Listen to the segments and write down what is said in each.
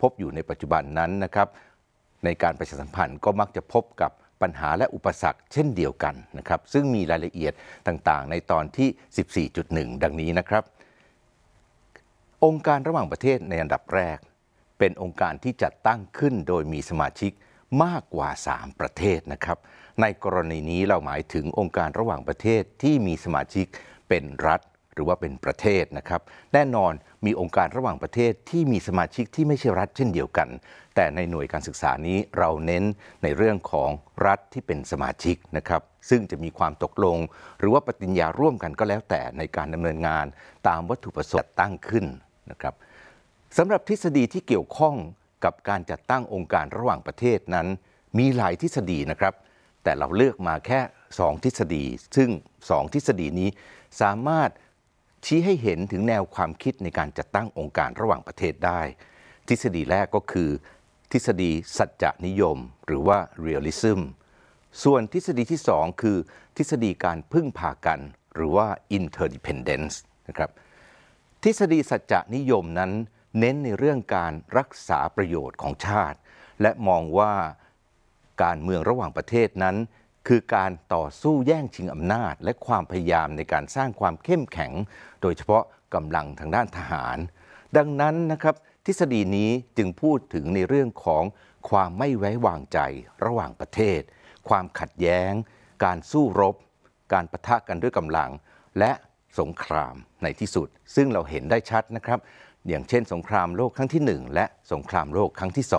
บอยู่ในปัจจุบันนั้นนะครับในการประชาสัมพันธ์ก็มักจะพบกับปัญหาและอุปสรรคเช่นเดียวกันนะครับซึ่งมีรายละเอียดต่างๆในตอนที่ 14.1 ดังนี้นะครับองค์การระหว่างประเทศในอันดับแรกเป็นองค์การที่จัดตั้งขึ้นโดยมีสมาชิกมากกว่า3ประเทศนะครับในกรณีนี้เราหมายถึงองค์การระหว่างประเทศที่มีสมาชิกเป็นรัฐหรือว่าเป็นประเทศนะครับแน่นอนมีองค์การระหว่างประเทศที่มีสมาชิกที่ไม่ใช่รัฐเช่นเดียวกันแต่ในหน่วยการศึกษานี้เราเน้นในเรื่องของรัฐที่เป็นสมาชิกนะครับซึ่งจะมีความตกลงหรือว่าปฏิญญาร่วมกันก็แล้วแต่ในการดำเนินงานตามวัตถุประสงค์ตั้งขึ้นนะครับสำหรับทฤษฎีที่เกี่ยวข้องกับการจัดตั้งองค์การระหว่างประเทศนั้นมีหลายทฤษฎีนะครับแต่เราเลือกมาแค่2ทฤษฎีซึ่ง2ทฤษฎีนี้สามารถชี้ให้เห็นถึงแนวความคิดในการจัดตั้งองค์การระหว่างประเทศได้ทฤษฎีแรกก็คือทฤษฎีสัจจนิยมหรือว่า realism ส่วนทฤษฎีที่2คือทฤษฎีการพึ่งพากันหรือว่า interdependence นะครับทฤษฎีสัจจนิยมนั้นเน้นในเรื่องการรักษาประโยชน์ของชาติและมองว่าการเมืองระหว่างประเทศนั้นคือการต่อสู้แย่งชิงอำนาจและความพยายามในการสร้างความเข้มแข็งโดยเฉพาะกำลังทางด้านทหารดังนั้นนะครับทฤษฎีนี้จึงพูดถึงในเรื่องของความไม่ไว้วางใจระหว่างประเทศความขัดแย้งการสู้รบการปะทะกันด้วยกำลังและสงครามในที่สุดซึ่งเราเห็นได้ชัดนะครับอย่างเช่นสงครามโลกครั้งที่1และสงครามโลกครั้งที่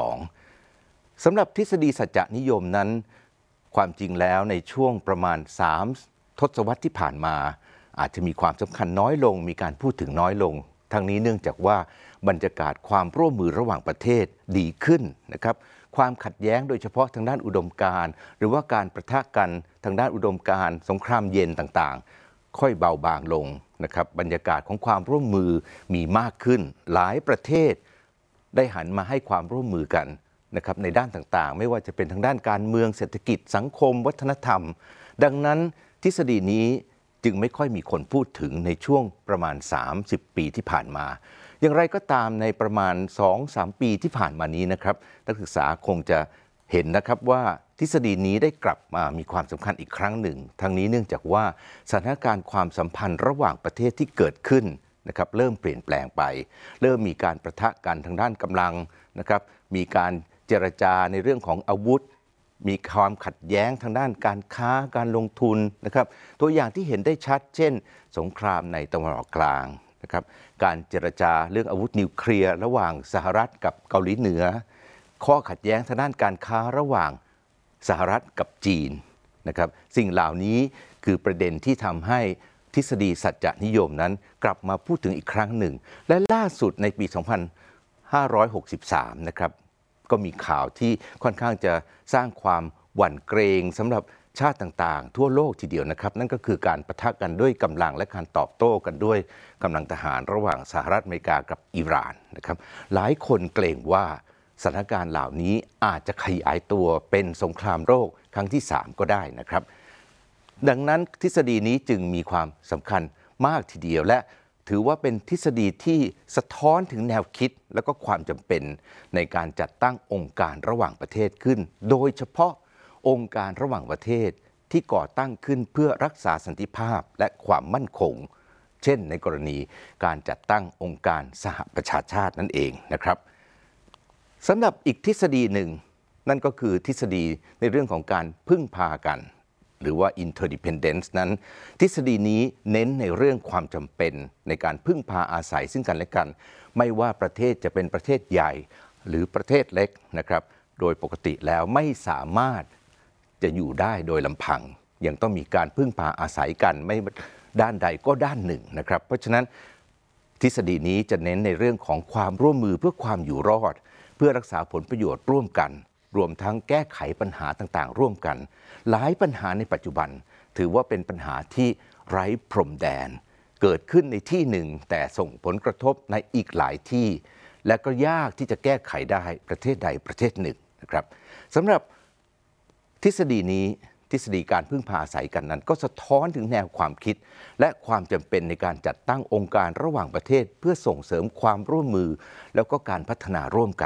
2สำหรับทฤษฎีสัจจนิยมนั้นความจริงแล้วในช่วงประมาณ3 ทศวรรษที่ผ่านมาอาจจะมีความสำคัญน้อยลงมีการพูดถึงน้อยลงทั้งนี้เนื่องจากว่าบรรยากาศความร่วมมือระหว่างประเทศดีขึ้นนะครับความขัดแย้งโดยเฉพาะทางด้านอุดมการณ์หรือว่าการประทะกันทางด้านอุดมการณ์สงครามเย็นต่างๆค่อยเบาบางลงนะครับบรรยากาศของความร่วมมือมีมากขึ้นหลายประเทศได้หันมาให้ความร่วมมือกันนะครับในด้านต่างๆไม่ว่าจะเป็นทางด้านการเมืองเศรษฐกิจสังคมวัฒนธรรมดังนั้นทฤษฎีนี้จึงไม่ค่อยมีคนพูดถึงในช่วงประมาณ30 ปีที่ผ่านมาอย่างไรก็ตามในประมาณ 2-3 ปีที่ผ่านมานี้นะครับนักศึกษาคงจะเห็นนะครับว่าทฤษฎีนี้ได้กลับมามีความสำคัญอีกครั้งหนึ่งทั้งนี้เนื่องจากว่าสถานการณ์ความสัมพันธ์ระหว่างประเทศที่เกิดขึ้นนะครับเริ่มเปลี่ยนแปลงไปเริ่มมีการประทะกันทางด้านกำลังนะครับมีการเจรจาในเรื่องของอาวุธมีความขัดแย้งทางด้านการค้าการลงทุนนะครับตัวอย่างที่เห็นได้ชัดเช่นสงครามในตะวันออกกลางนะครับการเจรจาเรื่องอาวุธนิวเคลียร์ระหว่างสหรัฐกับเกาหลีเหนือข้อขัดแย้งทางด้านการค้าระหว่างสหรัฐกับจีนนะครับสิ่งเหล่านี้คือประเด็นที่ทำให้ทฤษฎีสัจจนิยมนั้นกลับมาพูดถึงอีกครั้งหนึ่งและล่าสุดในปี 2563 นะครับก็มีข่าวที่ค่อนข้างจะสร้างความหวั่นเกรงสำหรับชาติต่างๆทั่วโลกทีเดียวนะครับนั่นก็คือการปะทะกันด้วยกำลังและการตอบโต้กันด้วยกำลังทหารระหว่างสหรัฐอเมริกากับอิหร่านนะครับหลายคนเกรงว่าสถานการณ์เหล่านี้อาจจะขยายตัวเป็นสงครามโลกครั้งที่3ก็ได้นะครับดังนั้นทฤษฎีนี้จึงมีความสำคัญมากทีเดียวและถือว่าเป็นทฤษฎีที่สะท้อนถึงแนวคิดและก็ความจำเป็นในการจัดตั้งองค์การระหว่างประเทศขึ้นโดยเฉพาะองค์การระหว่างประเทศที่ก่อตั้งขึ้นเพื่อรักษาสันติภาพและความมั่นคงเช่นในกรณีการจัดตั้งองค์การสหประชาชาตินั่นเองนะครับสำหรับอีกทฤษฎีหนึ่งนั่นก็คือทฤษฎีในเรื่องของการพึ่งพากันหรือว่า interdependence นั้นทฤษฎีนี้เน้นในเรื่องความจำเป็นในการพึ่งพาอาศัยซึ่งกันและกันไม่ว่าประเทศจะเป็นประเทศใหญ่หรือประเทศเล็กนะครับโดยปกติแล้วไม่สามารถจะอยู่ได้โดยลำพังยังต้องมีการพึ่งพาอาศัยกันไม่ด้านใดก็ด้านหนึ่งนะครับเพราะฉะนั้นทฤษฎีนี้จะเน้นในเรื่องของความร่วมมือเพื่อความอยู่รอดเพื่อรักษาผลประโยชน์ร่วมกันรวมทั้งแก้ไขปัญหาต่างๆร่วมกันหลายปัญหาในปัจจุบันถือว่าเป็นปัญหาที่ไร้พรมแดนเกิดขึ้นในที่หนึ่งแต่ส่งผลกระทบในอีกหลายที่และก็ยากที่จะแก้ไขได้ประเทศใดประเทศหนึ่งนะครับสำหรับทฤษฎีนี้ทฤษฎีการพึ่งพาอาศัยกันนั้นก็สะท้อนถึงแนวความคิดและความจำเป็นในการจัดตั้งองค์การระหว่างประเทศเพื่อส่งเสริมความร่วมมือแล้วก็การพัฒนาร่วมกัน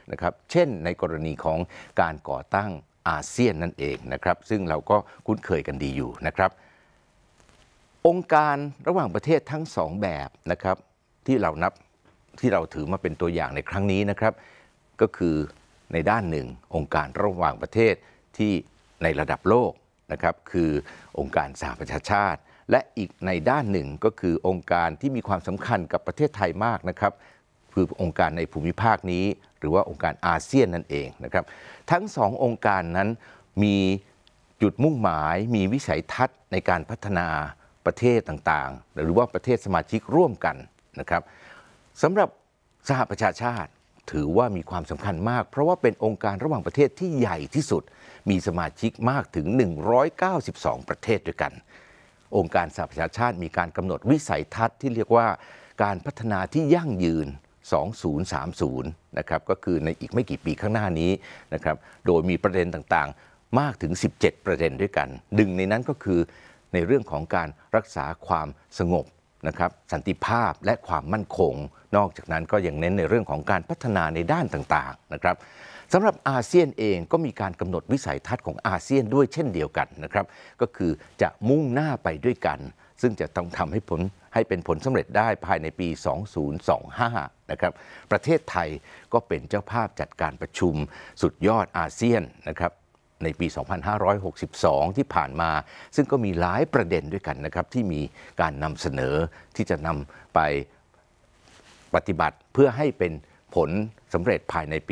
นะครับเช่นในกรณีของการก่อตั้งอาเซียนนั่นเองนะครับซึ่งเราก็คุ้นเคยกันดีอยู่นะครับองค์การระหว่างประเทศทั้งสองแบบนะครับที่เราถือมาเป็นตัวอย่างในครั้งนี้นะครับก็คือในด้านหนึ่งองค์การระหว่างประเทศที่ในระดับโลกนะครับคือองค์การสหประชาชาติและอีกในด้านหนึ่งก็คือองค์การที่มีความสำคัญกับประเทศไทยมากนะครับคือองค์การในภูมิภาคนี้หรือว่าองค์การอาเซียนนั่นเองนะครับทั้งสององค์การนั้นมีจุดมุ่งหมายมีวิสัยทัศน์ในการพัฒนาประเทศต่างๆหรือว่าประเทศสมาชิกร่วมกันนะครับสำหรับสหประชาชาติถือว่ามีความสำคัญมากเพราะว่าเป็นองค์การระหว่างประเทศที่ใหญ่ที่สุดมีสมาชิกมากถึง192ประเทศด้วยกันองค์การสหประชาชาติมีการกำหนดวิสัยทัศน์ที่เรียกว่าการพัฒนาที่ยั่งยืน2030นะครับก็คือในอีกไม่กี่ปีข้างหน้านี้นะครับโดยมีประเด็นต่างๆมากถึง17ประเด็นด้วยกันหนึ่งในนั้นก็คือในเรื่องของการรักษาความสงบนะครับสันติภาพและความมั่นคงนอกจากนั้นก็ยังเน้นในเรื่องของการพัฒนาในด้านต่างๆนะครับสำหรับอาเซียนเองก็มีการกำหนดวิสัยทัศน์ของอาเซียนด้วยเช่นเดียวกันนะครับก็คือจะมุ่งหน้าไปด้วยกันซึ่งจะต้องทำให้เป็นผลสำเร็จได้ภายในปี 2025 นะครับประเทศไทยก็เป็นเจ้าภาพจัดการประชุมสุดยอดอาเซียนนะครับในปี 2562 ที่ผ่านมาซึ่งก็มีหลายประเด็นด้วยกันนะครับที่มีการนำเสนอที่จะนำไปปฏิบัติเพื่อให้เป็นผลสำเร็จภายในปี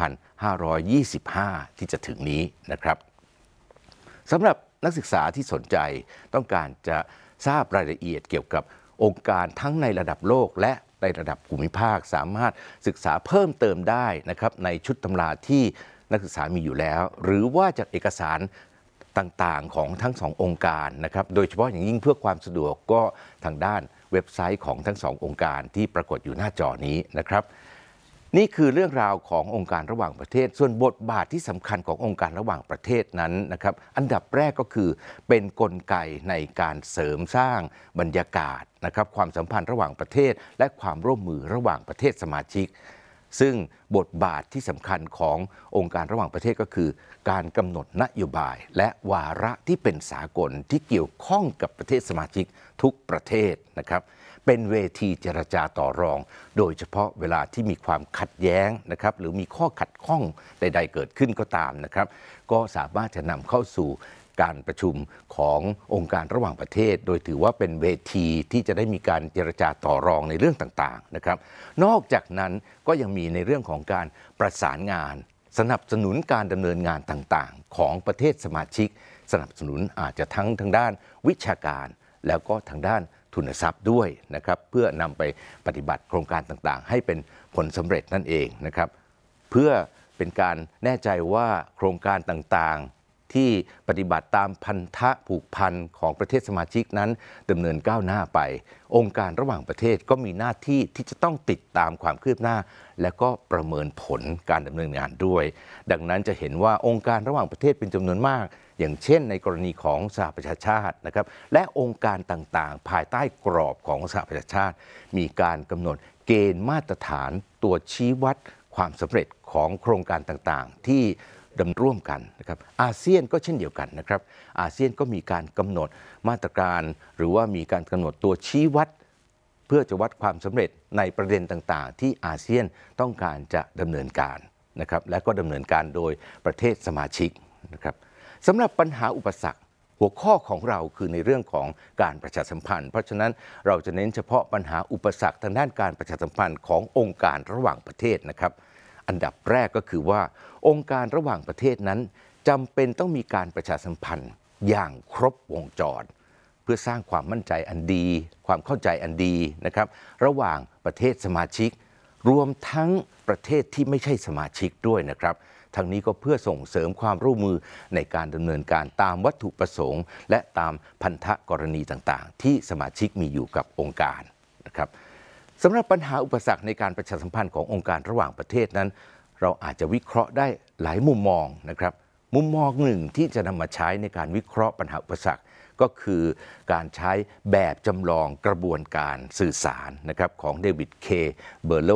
2525 ที่จะถึงนี้นะครับสำหรับนักศึกษาที่สนใจต้องการจะทราบรายละเอียดเกี่ยวกับองค์การทั้งในระดับโลกและในระดับภูมิภาคสามารถศึกษาเพิ่มเติมได้นะครับในชุดตำราที่นักศึกษามีอยู่แล้วหรือว่าจากเอกสารต่างๆของทั้งสององค์การนะครับโดยเฉพาะอย่างยิ่งเพื่อความสะดวกก็ทางด้านเว็บไซต์ของทั้งสององค์การที่ปรากฏอยู่หน้าจอนี้นะครับนี่คือเรื่องราวขององค์การระหว่างประเทศส่วนบทบาทที่สำคัญขององค์การระหว่างประเทศนั้นนะครับอันดับแรกก็คือเป็นกลไกในการเสริมสร้างบรรยากาศนะครับความสัมพันธ์ระหว่างประเทศและความร่วมมือระหว่างประเทศสมาชิกซึ่งบทบาทที่สำคัญขององค์การระหว่างประเทศก็คือการกำหนดนโยบายและวาระที่เป็นสากลที่เกี่ยวข้องกับประเทศสมาชิกทุกประเทศนะครับเป็นเวทีเจรจาต่อรองโดยเฉพาะเวลาที่มีความขัดแย้งนะครับหรือมีข้อขัดข้องใดๆเกิดขึ้นก็ตามนะครับก็สามารถจะนำเข้าสู่การประชุมขององค์การระหว่างประเทศโดยถือว่าเป็นเวทีที่จะได้มีการเจรจาต่อรองในเรื่องต่างๆนะครับนอกจากนั้นก็ยังมีในเรื่องของการประสานงานสนับสนุนการดำเนินงานต่างๆของประเทศสมาชิกสนับสนุนอาจจะทั้งทางด้านวิชาการแล้วก็ทางด้านทุนทรัพย์ด้วยนะครับเพื่อนำไปปฏิบัติโครงการต่างๆให้เป็นผลสำเร็จนั่นเองนะครับเพื่อเป็นการแน่ใจว่าโครงการต่างๆที่ปฏิบัติตามพันธะผูกพันของประเทศสมาชิกนั้นดำเนินก้าวหน้าไปองค์การระหว่างประเทศก็มีหน้าที่ที่จะต้องติดตามความคืบหน้าและก็ประเมินผลการดำเนินงานด้วยดังนั้นจะเห็นว่าองค์การระหว่างประเทศเป็นจำนวนมากอย่างเช่นในกรณีของสหประชาชาตินะครับและองค์การต่างๆภายใต้กรอบของสหประชาชาติมีการกำหนดเกณฑ์มาตรฐานตัวชี้วัดความสำเร็จของโครงการต่างๆที่ดำร่วมกันนะครับอาเซียนก็เช่นเดียวกันนะครับอาเซียนก็มีการกำหนดมาตรการหรือว่ามีการกำหนดตัวชี้วัดเพื่อจะวัดความสำเร็จในประเด็นต่างๆที่อาเซียนต้องการจะดำเนินการนะครับและก็ดำเนินการโดยประเทศสมาชิกนะครับสำหรับปัญหาอุปสรรคหัวข้อของเราคือในเรื่องของการประชาสัมพันธ์เพราะฉะนั้นเราจะเน้นเฉพาะปัญหาอุปสรรคทางด้านการประชาสัมพันธ์ขององค์การระหว่างประเทศนะครับอันดับแรกก็คือว่าองค์การระหว่างประเทศนั้นจำเป็นต้องมีการประชาสัมพันธ์อย่างครบวงจรเพื่อสร้างความมั่นใจอันดีความเข้าใจอันดีนะครับระหว่างประเทศสมาชิกรวมทั้งประเทศที่ไม่ใช่สมาชิกด้วยนะครับทั้งนี้ก็เพื่อส่งเสริมความร่วมมือในการดำเนินการตามวัตถุประสงค์และตามพันธกรณีต่างๆที่สมาชิกมีอยู่กับองค์การนะครับสำหรับปัญหาอุปสรรคในการประชาสัมพันธ์ขององค์การระหว่างประเทศนั้นเราอาจจะวิเคราะห์ได้หลายมุมมองนะครับมุมมองหนึ่งที่จะนำมาใช้ในการวิเคราะห์ปัญหาอุปสรรคก็คือการใช้แบบจำลองกระบวนการสื่อสารนะครับของเดวิดเคเบอร์โล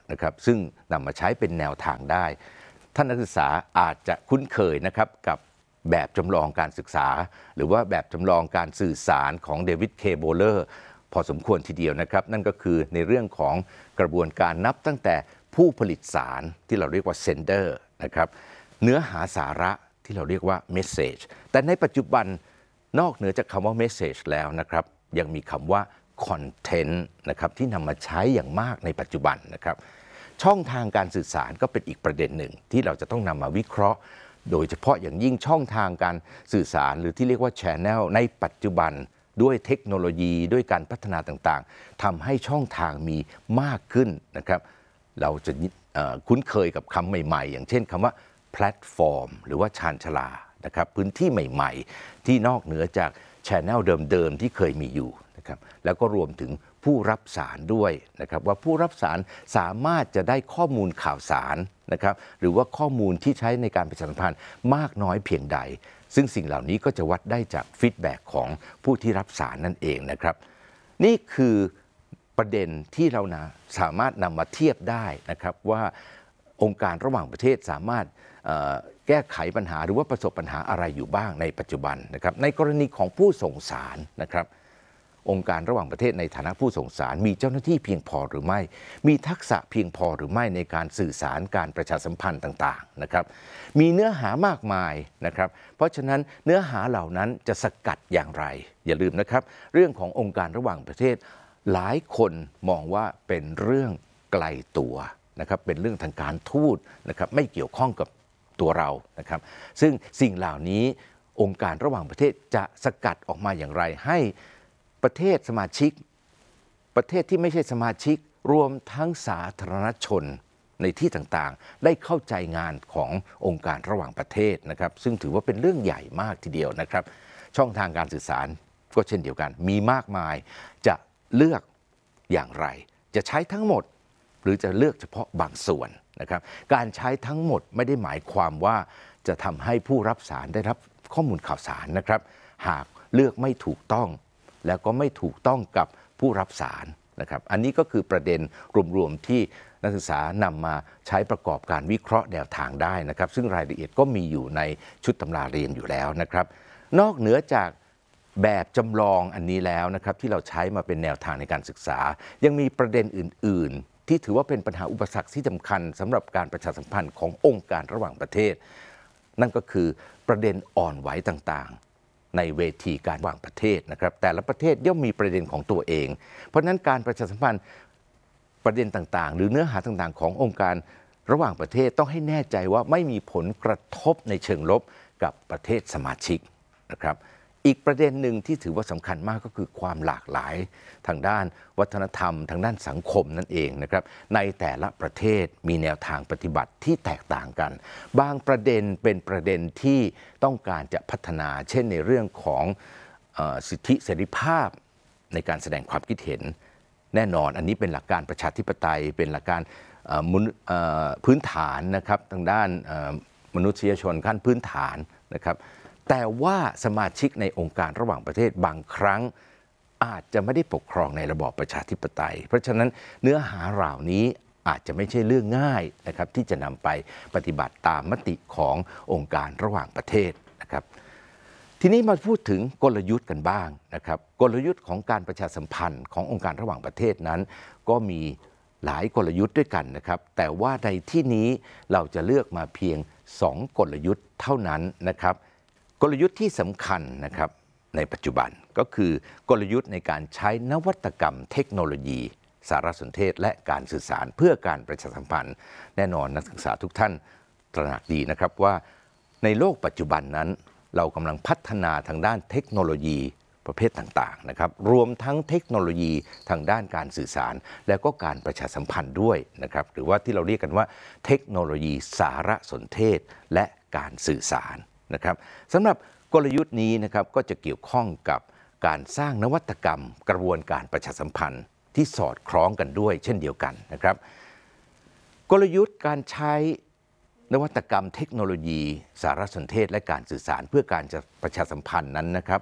นะครับซึ่งนำมาใช้เป็นแนวทางได้ท่านนักศึกษาอาจจะคุ้นเคยนะครับกับแบบจำลองการศึกษาหรือว่าแบบจำลองการสื่อสารของเดวิดเคโบเลอร์พอสมควรทีเดียวนะครับนั่นก็คือในเรื่องของกระบวนการนับตั้งแต่ผู้ผลิตสารที่เราเรียกว่าเซนเดอร์นะครับเนื้อหาสาระที่เราเรียกว่าเมสเซจแต่ในปัจจุบันนอกเหนือจากคำว่าเมสเซจแล้วนะครับยังมีคำว่าคอนเทนต์นะครับที่นำมาใช้อย่างมากในปัจจุบันนะครับช่องทางการสื่อสารก็เป็นอีกประเด็นหนึ่งที่เราจะต้องนำมาวิเคราะห์โดยเฉพาะอย่างยิ่งช่องทางการสื่อสารหรือที่เรียกว่า Channel ในปัจจุบันด้วยเทคโนโลยีด้วยการพัฒนาต่างๆทำให้ช่องทางมีมากขึ้นนะครับเราจะคุ้นเคยกับคำใหม่ๆอย่างเช่นคำว่าแพลตฟอร์มหรือว่าชานชาลานะครับพื้นที่ใหม่ๆที่นอกเหนือจาก Channel เดิมๆที่เคยมีอยู่นะครับแล้วก็รวมถึงผู้รับสารด้วยนะครับว่าผู้รับสารสามารถจะได้ข้อมูลข่าวสารนะครับหรือว่าข้อมูลที่ใช้ในการประชาสัมพันธ์มากน้อยเพียงใดซึ่งสิ่งเหล่านี้ก็จะวัดได้จากฟีดแบ็กของผู้ที่รับสารนั่นเองนะครับนี่คือประเด็นที่เราสามารถนำมาเทียบได้นะครับว่าองค์การระหว่างประเทศสามารถแก้ไขปัญหาหรือว่าประสบปัญหาอะไรอยู่บ้างในปัจจุบันนะครับในกรณีของผู้ส่งสารนะครับองค์การระหว่างประเทศในฐานะผู้ส่งสารมีเจ้าหน้าที่เพียงพอหรือไม่มีทักษะเพียงพอหรือไม่ในการสื่อสารการประชาสัมพันธ์ต่างๆนะครับมีเนื้อหามากมายนะครับเพราะฉะนั้นเนื้อหาเหล่านั้นจะสกัดอย่างไรอย่าลืมนะครับเรื่องขององค์การระหว่างประเทศหลายคนมองว่าเป็นเรื่องไกลตัวนะครับเป็นเรื่องทางการทูตนะครับไม่เกี่ยวข้องกับตัวเรานะครับซึ่งสิ่งเหล่านี้องค์การระหว่างประเทศจะสกัดออกมาอย่างไรให้ประเทศสมาชิกประเทศที่ไม่ใช่สมาชิกรวมทั้งสาธารณชนในที่ต่างๆได้เข้าใจงานขององค์การระหว่างประเทศนะครับซึ่งถือว่าเป็นเรื่องใหญ่มากทีเดียวนะครับช่องทางการสื่อสารก็เช่นเดียวกันมีมากมายจะเลือกอย่างไรจะใช้ทั้งหมดหรือจะเลือกเฉพาะบางส่วนนะครับการใช้ทั้งหมดไม่ได้หมายความว่าจะทำให้ผู้รับสารได้รับข้อมูลข่าวสารนะครับหากเลือกไม่ถูกต้องแล้วก็ไม่ถูกต้องกับผู้รับสารนะครับอันนี้ก็คือประเด็นรวมๆที่นักศึกษานำมาใช้ประกอบการวิเคราะห์แนวทางได้นะครับซึ่งรายละเอียดก็มีอยู่ในชุดตำราเรียนอยู่แล้วนะครับนอกเหนือจากแบบจำลองอันนี้แล้วนะครับที่เราใช้มาเป็นแนวทางในการศึกษายังมีประเด็นอื่นๆที่ถือว่าเป็นปัญหาอุปสรรคที่สำคัญสำหรับการประชาสัมพันธ์ขององค์การระหว่างประเทศนั่นก็คือประเด็นอ่อนไหวต่างๆในเวทีการระหว่างประเทศนะครับแต่ละประเทศย่อมมีประเด็นของตัวเองเพราะฉะนั้นการประชาสัมพันธ์ประเด็นต่างๆหรือเนื้อหาต่างๆขององค์การระหว่างประเทศต้องให้แน่ใจว่าไม่มีผลกระทบในเชิงลบกับประเทศสมาชิกนะครับอีกประเด็นหนึ่งที่ถือว่าสำคัญมากก็คือความหลากหลายทางด้านวัฒนธรรมทางด้านสังคมนั่นเองนะครับในแต่ละประเทศมีแนวทางปฏิบัติที่แตกต่างกันบางประเด็นเป็นประเด็นที่ต้องการจะพัฒนาเช่นในเรื่องของสิทธิเสรีภาพในการแสดงความคิดเห็นแน่นอนอันนี้เป็นหลักการประชาธิปไตยเป็นหลักการพื้นฐานนะครับทางด้านมนุษยชนขั้นพื้นฐานนะครับแต่ว่าสมาชิกในองค์การระหว่างประเทศบางครั้งอาจจะไม่ได้ปกครองในระบอบประชาธิปไตยเพราะฉะนั้นเนื้อหาเหล่านี้อาจจะไม่ใช่เรื่องง่ายนะครับที่จะนำไปปฏิบัติตามมติขององค์การระหว่างประเทศนะครับทีนี้มาพูดถึงกลยุทธ์กันบ้างนะครับกลยุทธ์ของการประชาสัมพันธ์ขององค์การระหว่างประเทศนั้นก็มีหลายกลยุทธ์ด้วยกันนะครับแต่ว่าในที่นี้เราจะเลือกมาเพียง2กลยุทธ์เท่านั้นนะครับกลยุทธ์ที่สำคัญนะครับในปัจจุบันก็คือกลยุทธ์ในการใช้นวัตกรรมเทคโนโลยีสารสนเทศและการสื่อสารเพื่อการประชาสัมพันธ์แน่นอนนักศึกษาทุกท่านตระหนักดีนะครับว่าในโลกปัจจุบันนั้นเรากำลังพัฒนาทางด้านเทคโนโลยีประเภทต่างๆนะครับรวมทั้งเทคโนโลยีทางด้านการสื่อสารแล้วก็การประชาสัมพันธ์ด้วยนะครับหรือว่าที่เราเรียกกันว่าเทคโนโลยีสารสนเทศและการสื่อสารนะครับสำหรับกลยุทธ์นี้นะครับก็จะเกี่ยวข้องกับการสร้างนวัตกรรมกระบวนการประชาสัมพันธ์ที่สอดคล้องกันด้วยเช่นเดียวกันนะครับกลยุทธ์การใช้นวัตกรรมเทคโนโลยีสารสนเทศและการสื่อสารเพื่อการประชาสัมพันธ์นั้นนะครับ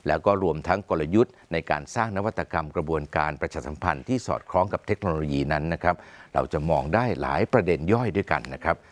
แล้วก็รวมทั้งกลยุทธ์ในการสร้างนวัตกรรมกระบวนการประชาสัมพันธ์ที่สอดคล้องกับเทคโนโลยีนั้นนะครับเราจะมองได้หลายประเด็นย่อยด้วยกันนะครับ